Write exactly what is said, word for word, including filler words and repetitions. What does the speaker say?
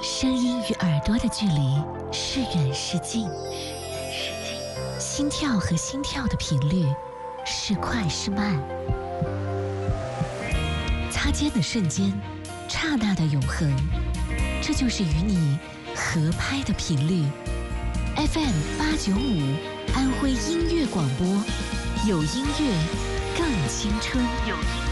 声音与耳朵的距离是远是近，心跳和心跳的频率是快是慢，擦肩的瞬间，刹那的永恒，这就是与你合拍的频率。F M 八九五，安徽音乐广播，有音乐更青春。有音